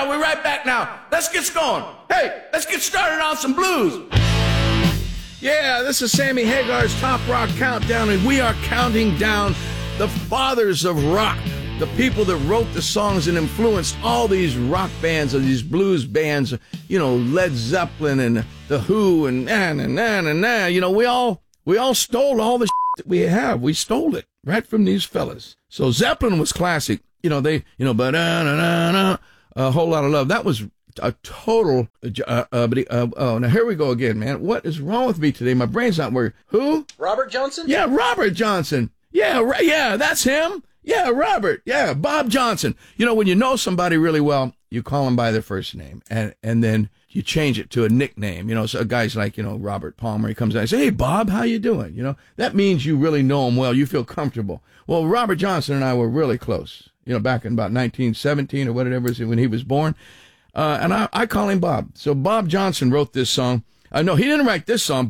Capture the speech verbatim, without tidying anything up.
now. We're right back now. Let's get going. Hey, let's get started on some blues. Yeah, this is Sammy Hagar's Top Rock Countdown, and we are counting down the fathers of rock, the people that wrote the songs and influenced all these rock bands or these blues bands, you know, Led Zeppelin and The Who and na na na na na. You know, we all we all stole all the shit that we have. We stole it right from these fellas. So Zeppelin was classic. You know, they, you know, ba na na na na, a whole lot of love. That was a total, uh, uh, uh, oh, now here we go again, man. What is wrong with me today? My brain's not working. Who? Robert Johnson? Yeah, Robert Johnson. Yeah, right, yeah, that's him. Yeah, Robert. Yeah, Bob Johnson. You know, when you know somebody really well, you call them by their first name, and and then you change it to a nickname. You know, so a guy's like, you know, Robert Palmer. He comes out and says, "Hey, Bob, how you doing?" You know, that means you really know him well. You feel comfortable. Well, Robert Johnson and I were really close, you know, back in about nineteen seventeen or whatever it was when he was born. Uh, and I, I call him Bob. So Bob Johnson wrote this song. Uh, no, he didn't write this song.